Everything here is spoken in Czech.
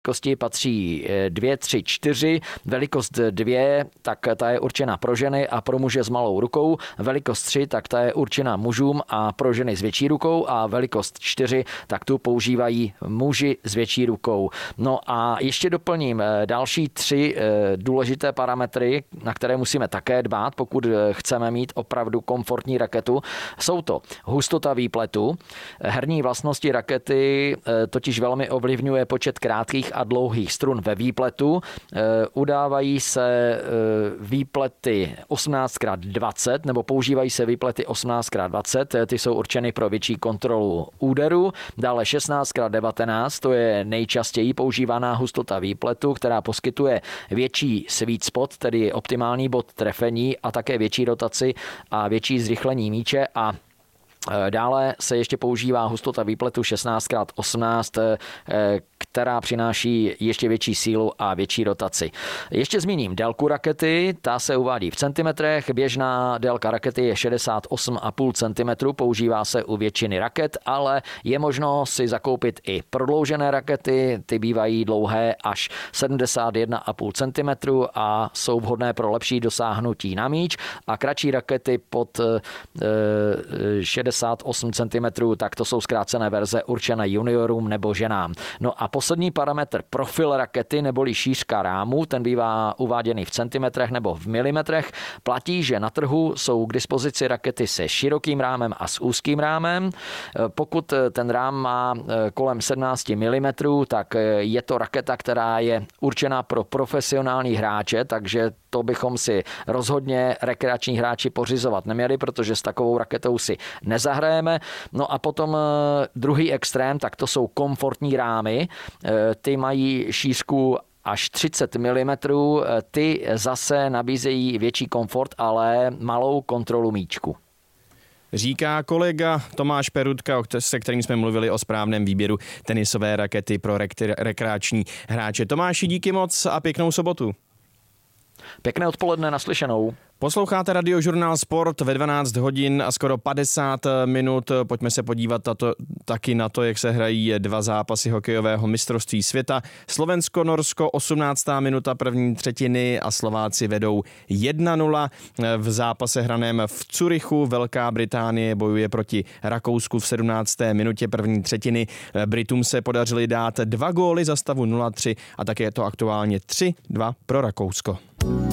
velikosti patří 2, 3, 4. Velikost 2, tak ta je určena pro ženy a pro muže s malou rukou. Velikost 3, tak ta je určena mužům a pro ženy s větší rukou. A velikost 4, tak tu používají muži s větší rukou. No a ještě doplním další 3 důležité parametry, na které musíme také dbát, pokud chceme mít opravdu komfortní raketu. Jsou to hustota výpletu. Herní vlastnosti rakety totiž velmi ovlivňuje počet krátkých a dlouhých strun ve výpletu. Udávají se výplety 18x20 nebo používají se výplety 18x20. Ty jsou určeny pro větší kontrolu úderu. Dále 16x19, to je nejčastěji používaná hustota výpletu, která poskytuje větší sweet spot, tedy optimální bod trefení a také větší rotaci a větší zrychlení míče a dále se ještě používá hustota výpletu 16x18, která přináší ještě větší sílu a větší rotaci. Ještě zmíním délku rakety, ta se uvádí v centimetrech, běžná délka rakety je 68,5 cm, používá se u většiny raket, ale je možno si zakoupit i prodloužené rakety, ty bývají dlouhé až 71,5 cm a jsou vhodné pro lepší dosáhnutí na míč a kratší rakety pod 68 cm, tak to jsou zkrácené verze určené juniorům nebo ženám. No a poslední parametr profil rakety neboli šířka rámu, ten bývá uváděný v centimetrech nebo v milimetrech. Platí, že na trhu jsou k dispozici rakety se širokým rámem a s úzkým rámem. Pokud ten rám má kolem 17 mm, tak je to raketa, která je určená pro profesionální hráče, takže to bychom si rozhodně rekreační hráči pořizovat neměli, protože s takovou raketou si nezahrajeme. No a potom druhý extrém, tak to jsou komfortní rámy. Ty mají šířku až 30 mm, ty zase nabízejí větší komfort, ale malou kontrolu míčku. Říká kolega Tomáš Perutka, se kterým jsme mluvili o správném výběru tenisové rakety pro rekreační hráče. Tomáši, díky moc a pěknou sobotu. Pěkné odpoledne, naslyšenou. Posloucháte Radiožurnál Sport ve 12 hodin a skoro 50 minut. Pojďme se podívat taky na to, jak se hrají 2 zápasy hokejového mistrovství světa. Slovensko-Norsko 18. minuta první třetiny a Slováci vedou 1-0. V zápase hraném v Curychu Velká Británie bojuje proti Rakousku v 17. minutě první třetiny. Britům se podařili dát 2 góly za stavu 0-3 a také je to aktuálně 3-2 pro Rakousko.